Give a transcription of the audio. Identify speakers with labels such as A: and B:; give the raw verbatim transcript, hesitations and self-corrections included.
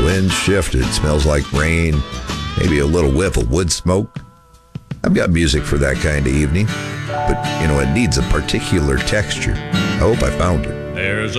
A: wind shifted, smells like rain, maybe a little whiff of wood smoke. I've got music for that kind of evening, but, you know, it needs a particular texture. I hope I found it.
B: There's